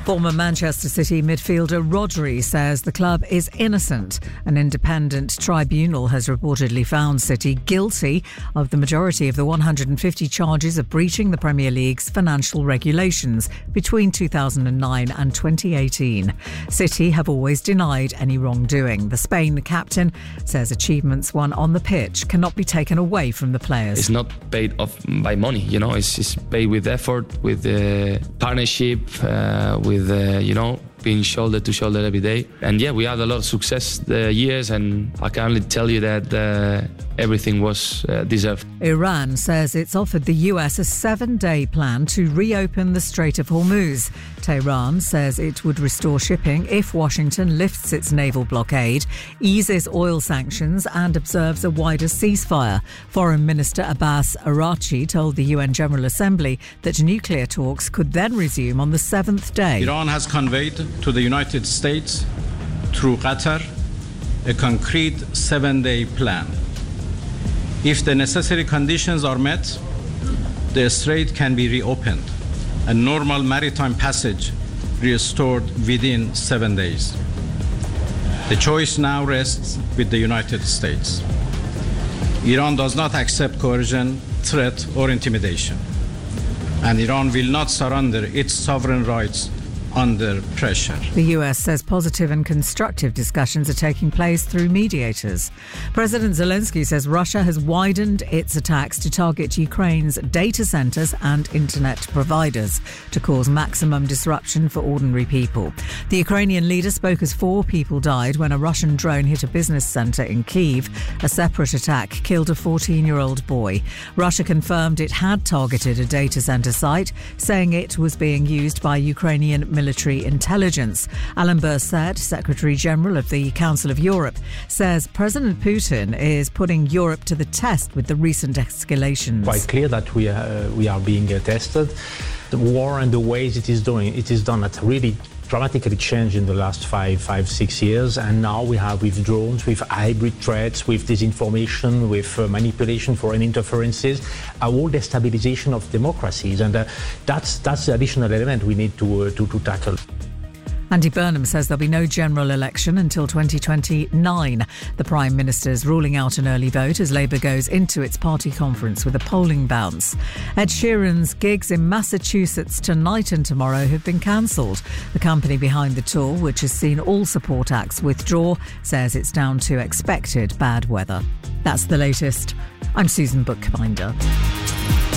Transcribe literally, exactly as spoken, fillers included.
Former Manchester City midfielder Rodri says the club is innocent. An independent tribunal has reportedly found City guilty of the majority of the one hundred fifty charges of breaching the Premier League's financial regulations between two thousand nine and twenty eighteen. City have always denied any wrongdoing. The Spain captain says achievements won on the pitch cannot be taken away from the players. It's not paid off by money, you know, it's, it's paid with effort, with uh, partnership, uh, with with, uh, you know, being shoulder to shoulder every day. And yeah, we had a lot of success the years, and I can only tell you that uh, everything was uh, deserved. Iran says it's offered the U S a seven-day plan to reopen the Strait of Hormuz. Tehran says it would restore shipping if Washington lifts its naval blockade, eases oil sanctions and observes a wider ceasefire. Foreign Minister Abbas Araghchi told the U N General Assembly that nuclear talks could then resume on the seventh day. Iran has conveyed to the United States through Qatar a concrete seven-day plan. If the necessary conditions are met, the strait can be reopened and normal maritime passage restored within seven days. The choice now rests with the United States. Iran does not accept coercion, threat, or intimidation, and Iran will not surrender its sovereign rights under pressure. The U S says positive and constructive discussions are taking place through mediators. President Zelensky says Russia has widened its attacks to target Ukraine's data centres and internet providers to cause maximum disruption for ordinary people. The Ukrainian leader spoke as four people died when a Russian drone hit a business centre in Kyiv. A separate attack killed a fourteen-year-old boy. Russia confirmed it had targeted a data centre site, saying it was being used by Ukrainian military military intelligence. Alan Berset, Secretary-General of the Council of Europe, says President Putin is putting Europe to the test with the recent escalations. Quite clear that we are, we are being uh, tested. The war and the ways it is doing, it is done at really dramatically changed in the last five, five, six years. And now we have with drones, with hybrid threats, with disinformation, with uh, manipulation, foreign interferences, a whole destabilization of democracies. And uh, that's that's the additional element we need to, uh, to, to tackle. Andy Burnham says there'll be no general election until twenty twenty-nine. The Prime Minister's ruling out an early vote as Labour goes into its party conference with a polling bounce. Ed Sheeran's gigs in Massachusetts tonight and tomorrow have been cancelled. The company behind the tour, which has seen all support acts withdraw, says it's down to expected bad weather. That's the latest. I'm Susan Bookbinder.